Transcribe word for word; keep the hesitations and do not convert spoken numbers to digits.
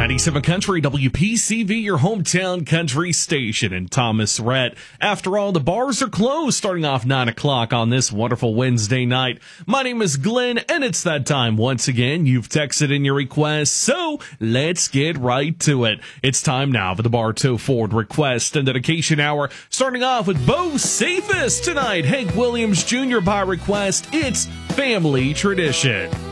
ninety-seven Country, W P C V, your hometown country station, and Thomas Rhett. After all, the bars are closed starting off nine o'clock on this wonderful Wednesday night. My name is Glenn, and it's that time once again. You've texted in your request, so let's get right to it. It's time now for the Bartow Ford Request and Dedication Hour, starting off with Bo Safest tonight. Hank Williams Junior by request. It's Family Tradition.